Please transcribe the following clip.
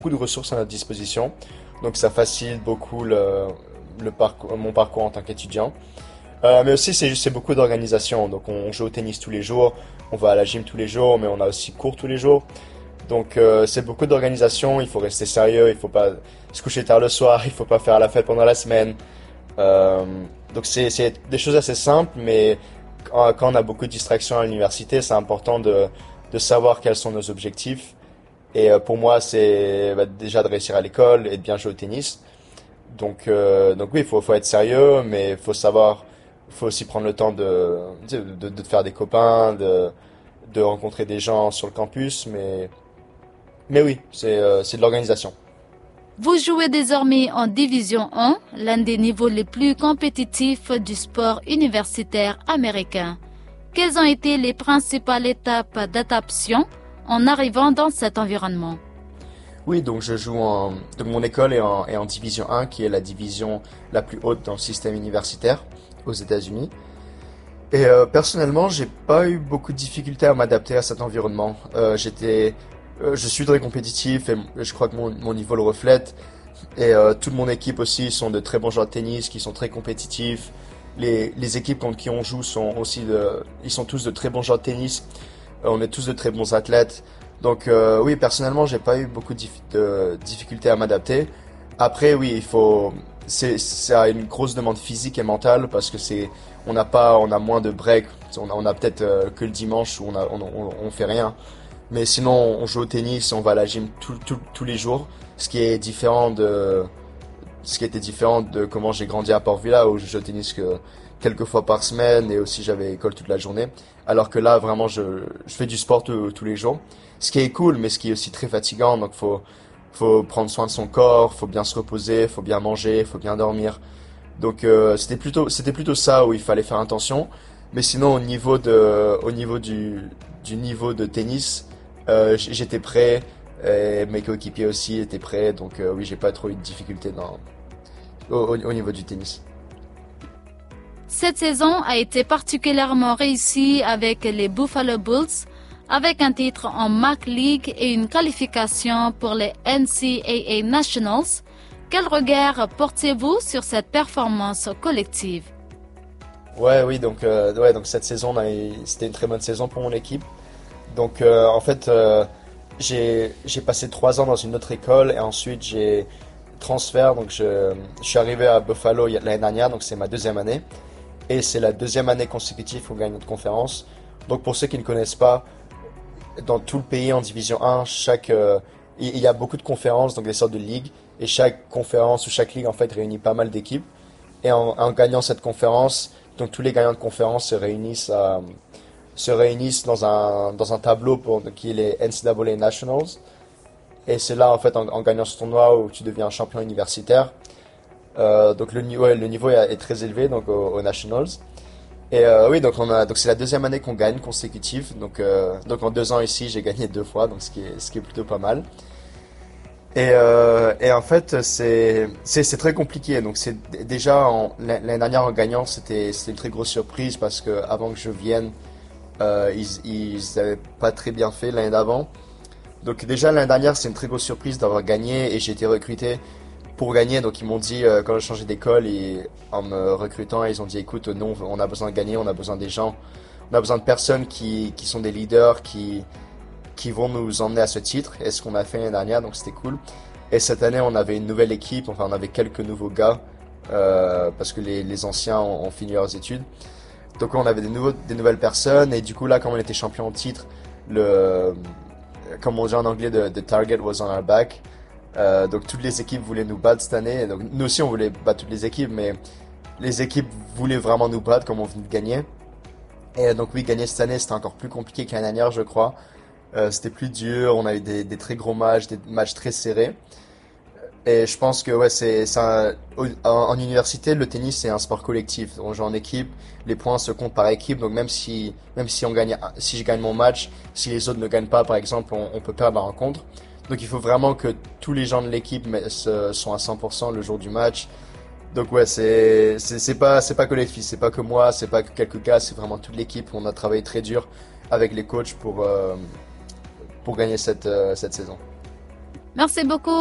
beaucoup de ressources à notre disposition. Donc ça facilite beaucoup mon parcours en tant qu'étudiant. Mais aussi, c'est beaucoup d'organisation. Donc, on joue au tennis tous les jours, on va à la gym tous les jours, mais on a aussi cours tous les jours. Donc, c'est beaucoup d'organisation. Il faut rester sérieux, il faut pas se coucher tard le soir, il faut pas faire la fête pendant la semaine. Euh, donc, c'est des choses assez simples, mais quand on a beaucoup de distractions à l'université, c'est important de savoir quels sont nos objectifs. Et pour moi, c'est déjà de réussir à l'école et de bien jouer au tennis. Donc oui, faut être sérieux, mais faut aussi prendre le temps de faire des copains, de rencontrer des gens sur le campus, mais oui, c'est de l'organisation. Vous jouez désormais en Division 1, l'un des niveaux les plus compétitifs du sport universitaire américain. Quelles ont été les principales étapes d'adaptation en arrivant dans cet environnement? Oui, donc donc mon école est en division 1, qui est la division la plus haute dans le système universitaire aux États-Unis. Et personnellement, j'ai pas eu beaucoup de difficultés à m'adapter à cet environnement. Je suis très compétitif et je crois que mon niveau le reflète. Et toute mon équipe aussi sont de très bons joueurs de tennis, qui sont très compétitifs. Les équipes contre qui on joue ils sont tous de très bons joueurs de tennis. On est tous de très bons athlètes. Donc oui, personnellement, j'ai pas eu beaucoup de difficultés à m'adapter. Après, oui, ça a une grosse demande physique et mentale parce que on a moins de breaks. On a peut-être que le dimanche où on fait rien. Mais sinon, on joue au tennis, on va à la gym tous les jours, ce qui était différent de comment j'ai grandi à Port-Vila où je joue au tennis que quelques fois par semaine et aussi j'avais école toute la journée. Alors que là, vraiment, je fais du sport tous les jours. Ce qui est cool, mais ce qui est aussi très fatigant. Donc, faut prendre soin de son corps, faut bien se reposer, faut bien manger, faut bien dormir. Donc, c'était plutôt ça où il fallait faire attention. Mais sinon, au niveau du niveau de tennis, j'étais prêt. Et mes coéquipiers aussi étaient prêts. Donc, oui, j'ai pas trop eu de difficultés au niveau du tennis. Cette saison a été particulièrement réussie avec les Buffalo Bulls, avec un titre en MAC League et une qualification pour les NCAA Nationals. Quel regard portez-vous sur cette performance collective? Oui, donc cette saison, c'était une très bonne saison pour mon équipe. Donc, en fait, j'ai passé 3 ans dans une autre école et ensuite j'ai transfert. Donc, je suis arrivé à Buffalo l'année dernière, donc c'est ma deuxième année. Et c'est la deuxième année consécutive qu'on gagne notre conférence. Donc, pour ceux qui ne connaissent pas, dans tout le pays en Division 1, il y a beaucoup de conférences, donc des sortes de ligues. Et chaque conférence ou chaque ligue, en fait, réunit pas mal d'équipes. Et en gagnant cette conférence, donc tous les gagnants de conférence se réunissent dans un tableau qui est les NCAA Nationals. Et c'est là, en fait, en gagnant ce tournoi où tu deviens un champion universitaire. Donc le niveau est très élevé donc aux Nationals. Et oui, donc c'est la deuxième année qu'on gagne consécutive. Donc en 2 ans ici, j'ai gagné 2 fois, donc ce qui est plutôt pas mal. Et en fait, c'est très compliqué. Donc c'est déjà l'année dernière en gagnant, c'était une très grosse surprise parce que avant que je vienne, ils avaient pas très bien fait l'année d'avant. Donc déjà l'année dernière, c'est une très grosse surprise d'avoir gagné et j'ai été recruté pour gagner. Donc ils m'ont dit quand j'ai changé d'école et en me recrutant, ils ont dit écoute, non, on a besoin de gagner, on a besoin des gens, on a besoin de personnes qui sont des leaders, qui vont nous emmener à ce titre. Et ce qu'on a fait l'année dernière, donc c'était cool. Et cette année, on avait une nouvelle équipe, enfin on avait quelques nouveaux gars parce que les anciens ont fini leurs études. Donc on avait des nouvelles personnes et du coup là, comme on était champion en titre, comme on dit en anglais, the target was on our back. Donc toutes les équipes voulaient nous battre cette année. Donc nous aussi on voulait battre toutes les équipes, mais les équipes voulaient vraiment nous battre comme on venait de gagner. Et donc oui, gagner cette année c'était encore plus compliqué que l'année dernière, je crois. C'était plus dur, on a eu des très gros matchs, des matchs très serrés. Et je pense que ouais, en université, le tennis c'est un sport collectif. On joue en équipe, les points se comptent par équipe. Donc même si si je gagne mon match, si les autres ne gagnent pas, par exemple, on peut perdre la rencontre. Donc il faut vraiment que tous les gens de l'équipe sont à 100% le jour du match. Donc ouais, c'est pas que les filles, c'est pas que moi, c'est pas que quelques cas, c'est vraiment toute l'équipe. On a travaillé très dur avec les coachs pour gagner cette saison. Merci beaucoup.